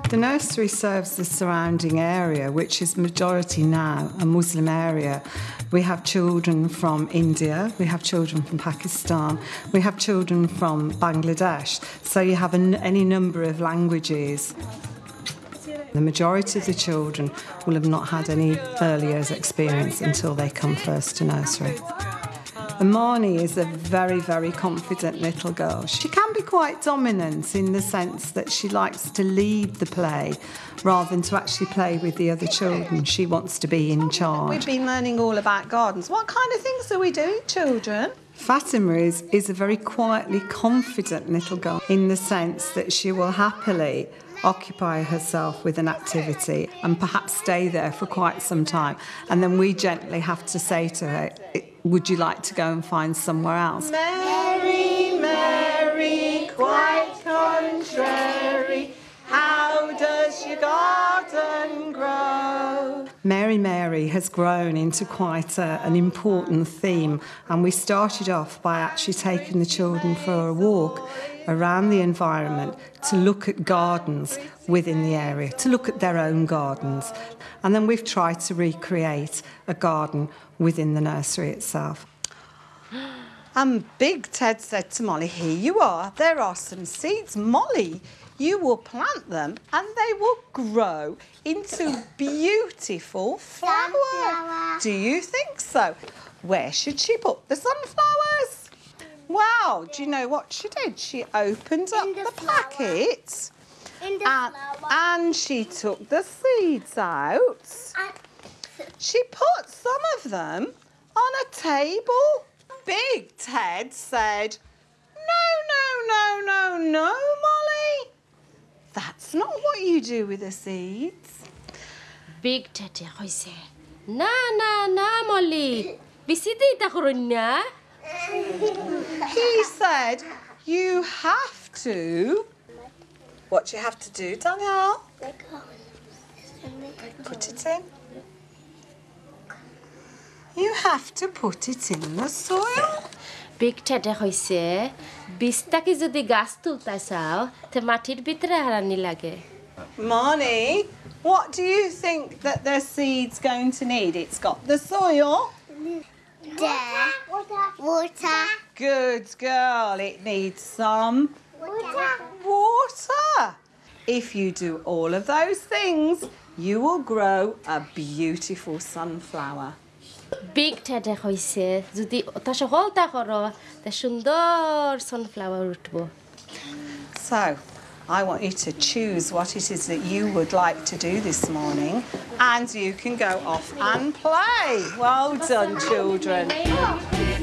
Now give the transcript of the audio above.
The nursery serves the surrounding area, which is majority now a Muslim area. We have children from India, we have children from Pakistan, we have children from Bangladesh, so you have any number of languages. The majority of the children will have not had any early years experience until they come first to nursery. Amani is a very, very confident little girl. She can be quite dominant in the sense that she likes to lead the play rather than to actually play with the other children. She wants to be in charge. We've been learning all about gardens. What kind of things are we doing, children? Fatima is a very quietly confident little girl in the sense that she will happily occupy herself with an activity and perhaps stay there for quite some time. And then we gently have to say to her, would you like to go and find somewhere else? Mary, Mary, quite contrary, how does your garden grow? Mary, Mary has grown into quite an important theme, and we started off by actually taking the children for a walk around the environment to look at gardens within the area, to look at their own gardens. And then we've tried to recreate a garden within the nursery itself. And Big Ted said to Molly, here you are, there are some seeds. Molly, you will plant them and they will grow into beautiful flowers. Do you think so? Where should she put the sunflowers? Wow, do you know what she did? She opened up the packet and she took the seeds out. She put some of them on a table. Big Ted said, no, Molly. That's not what you do with the seeds. Big Ted কইছে না Molly বিসিতে এটা করুন না He said you have to. What do you have to do, Danielle? Put it in. You have to put it in the soil. Big Ted কইছে বীজটাকে যদি গাছ তুলতে চাও তে মাটির ভিতরে হারানি লাগে Marnie, what do you think that the seed's going to need? It's got the soil. Water. Good girl. It needs some water. If you do all of those things, you will grow a beautiful sunflower. Big Ted কইছে যদি ওটা সকলটা করো তে সুন্দর sunflower উঠবো So, I want you to choose what it is that you would like to do this morning, and you can go off and play. Well done, children.